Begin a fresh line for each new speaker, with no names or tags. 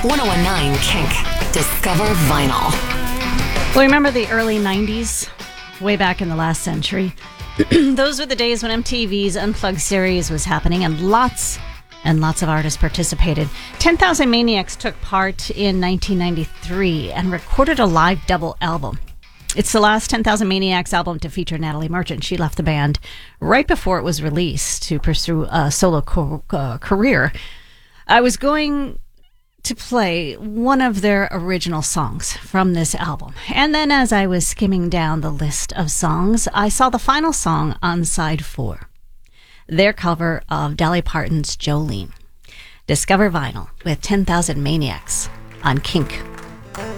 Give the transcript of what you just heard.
1019 Kink. Discover Vinyl.
Well, remember the early 90s? Way back in the last century. Those were the days when MTV's Unplugged series was happening and lots of artists participated. 10,000 Maniacs took part in 1993 and recorded a live double album. It's the last 10,000 Maniacs album to feature Natalie Merchant. She left the band right before it was released to pursue a solo career. I was going to play one of their original songs from this album. And then as I was skimming down the list of songs, I saw the final song on side 4. Their cover of Dolly Parton's Jolene. Discover Vinyl with 10,000 Maniacs on Kink.